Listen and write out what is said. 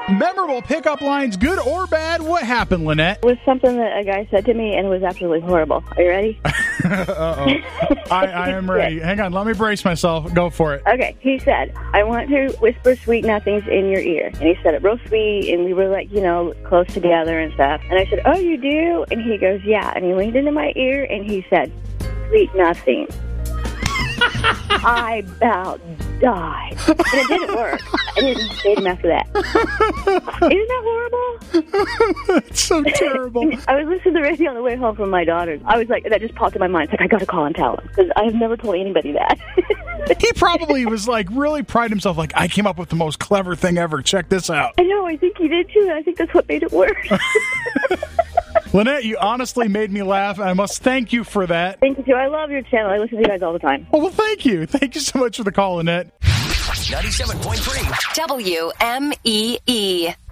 Memorable pickup lines, good or bad. What happened, Lynette? It was something that a guy said to me, and it was absolutely horrible. Are you ready? Uh-oh. I am ready. Hang on, let me brace myself. Go for it. Okay, he said, I want to whisper sweet nothings in your ear. And he said it real sweet, and we were like, close together and stuff. And I said, oh, you do? And he goes, yeah. And he leaned into my ear, and he said, sweet nothing. I about died. And it didn't work. I didn't date him after that. Isn't that horrible? It's so terrible. I was listening to the radio on the way home from my daughter's. I was like, that just popped in my mind. It's like, I got to call and tell him. Because I have never told anybody that. He probably was like, really pride himself, like, I came up with the most clever thing ever. Check this out. I know, I think he did too. I think that's what made it worse. Lynette, you honestly made me laugh. I must thank you for that. Thank you, too. I love your channel. I listen to you guys all the time. Oh, well, thank you. Thank you so much for the call, Lynette. 97.3 WMEE.